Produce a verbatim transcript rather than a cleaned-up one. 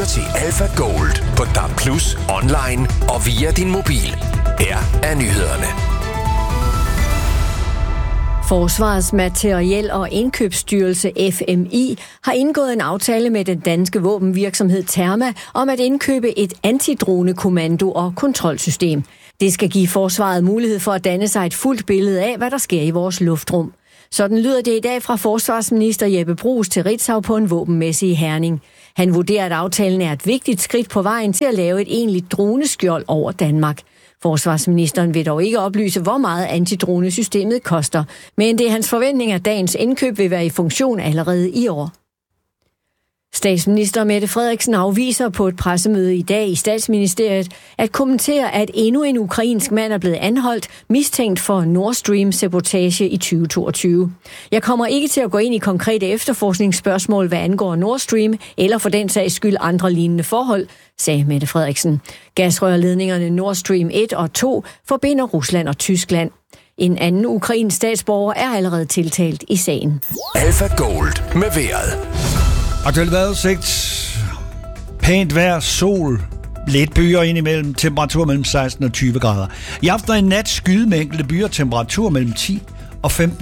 lytter til Alpha Gold på D A B plus, online og via din mobil. Her er nyhederne. Forsvarets Materiel- og Indkøbsstyrelse F M I har indgået en aftale med den danske våbenvirksomhed Terma om at indkøbe et antidronekommando- og kontrolsystem. Det skal give forsvaret mulighed for at danne sig et fuldt billede af, hvad der sker i vores luftrum. Sådan lyder det i dag fra forsvarsminister Jeppe Bruus til Ritzau på en våbenmesse i Herning. Han vurderer, at aftalen er et vigtigt skridt på vejen til at lave et egentligt droneskjold over Danmark. Forsvarsministeren vil dog ikke oplyse, hvor meget antidronesystemet koster, men det er hans forventning, at dagens indkøb vil være i funktion allerede i år. Statsminister Mette Frederiksen afviser på et pressemøde i dag i Statsministeriet at kommentere, at endnu en ukrainsk mand er blevet anholdt, mistænkt for Nord Stream-sabotage i tyve toogtyve. Jeg kommer ikke til at gå ind i konkrete efterforskningsspørgsmål, hvad angår Nord Stream, eller for den sags skyld andre lignende forhold, sagde Mette Frederiksen. Gasrørledningerne Nord Stream et og to forbinder Rusland og Tyskland. En anden ukrainsk statsborger er allerede tiltalt i sagen. Alpha Gold med vejret. Aktuelt vejrudsigt. Pænt vejr, sol, lidt byer indimellem, temperatur mellem seksten og tyve grader. I aften og i nat skyde med enkelte byer, temperatur mellem ti og femten